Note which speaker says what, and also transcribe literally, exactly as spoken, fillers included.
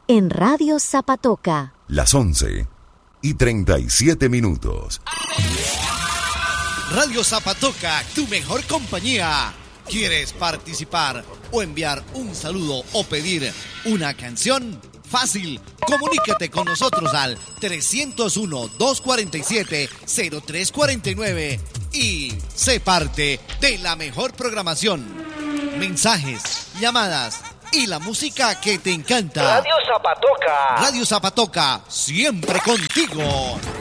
Speaker 1: en Radio Zapatoca.
Speaker 2: Las once y treinta y siete minutos.
Speaker 3: Radio Zapatoca, tu mejor compañía. ¿Quieres participar o enviar un saludo o pedir una canción? Fácil, comunícate con nosotros al trescientos uno, doscientos cuarenta y siete, cero tres cuarenta y nueve y sé parte de la mejor programación. Mensajes, llamadas y la música que te encanta.
Speaker 4: Radio Zapatoca.
Speaker 3: Radio Zapatoca, siempre contigo.